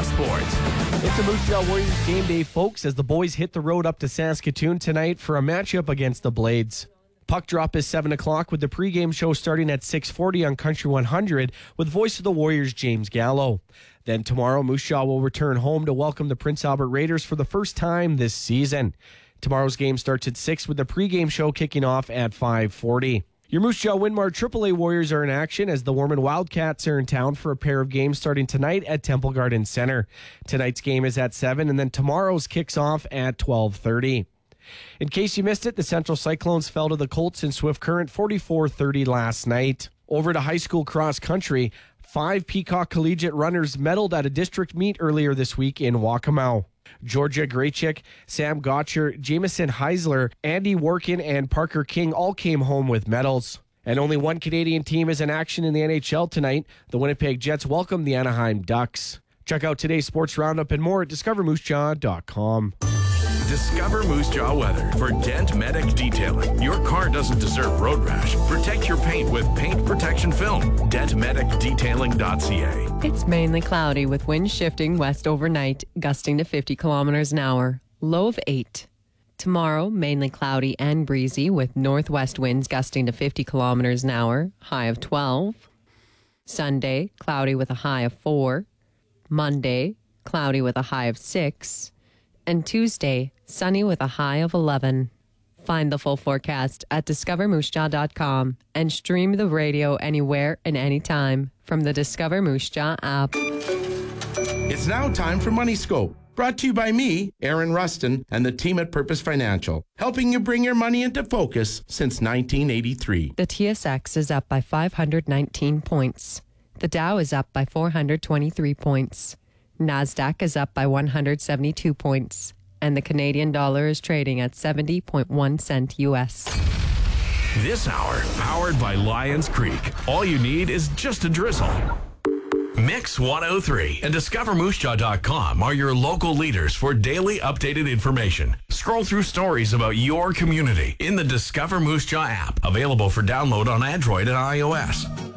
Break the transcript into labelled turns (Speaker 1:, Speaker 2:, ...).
Speaker 1: Sports.
Speaker 2: It's a Moose Jaw Warriors game day, folks, as the boys hit the road up to Saskatoon tonight for a matchup against the Blades. Puck drop is 7 o'clock with the pregame show starting at 6:40 on Country 100 with voice of the Warriors James Gallo. Then tomorrow, Moose Jaw will return home to welcome the Prince Albert Raiders for the first time this season. Tomorrow's game starts at 6 with the pregame show kicking off at 5:40. Your Moose Jaw Winmar AAA Warriors are in action as the Warman Wildcats are in town for a pair of games starting tonight at Temple Garden Center. Tonight's game is at 7, and then tomorrow's kicks off at 12:30. In case you missed it, the Central Cyclones fell to the Colts in Swift Current 44-30 last night. Over to high school cross country, 5 Peacock Collegiate runners medaled at a district meet earlier this week in Waccamaw. Georgia Graychick, Sam Gotcher, Jameson Heisler, Andy Workin, and Parker King all came home with medals. And only one Canadian team is in action in the NHL tonight. The Winnipeg Jets welcome the Anaheim Ducks. Check out today's sports roundup and more at discovermoosejaw.com.
Speaker 1: Discover Moose Jaw weather for Dent Medic Detailing. Your car doesn't deserve road rash. Protect your paint with paint protection film. DentMedicDetailing.ca.
Speaker 3: It's mainly cloudy with winds shifting west overnight, gusting to 50 kilometers an hour. Low of 8. Tomorrow, mainly cloudy and breezy with northwest winds gusting to 50 kilometers an hour. High of 12. Sunday, cloudy with a high of 4. Monday, cloudy with a high of 6. And Tuesday, sunny with a high of 11. Find the full forecast at discovermoosejaw.com and stream the radio anywhere and anytime from the Discover Moose Jaw app.
Speaker 4: It's now time for Money Scope, brought to you by me, Aaron Rustin, and the team at Purpose Financial, helping you bring your money into focus since 1983.
Speaker 3: The TSX is up by 519 points. The Dow is up by 423 points. NASDAQ is up by 172 points, and the Canadian dollar is trading at 70.1 cents U.S.
Speaker 1: This hour, powered by Lions Creek. All you need is just a drizzle. Mix 103 and DiscoverMooseJaw.com are your local leaders for daily updated information. Scroll through stories about your community in the Discover Moose Jaw app, available for download on Android and iOS.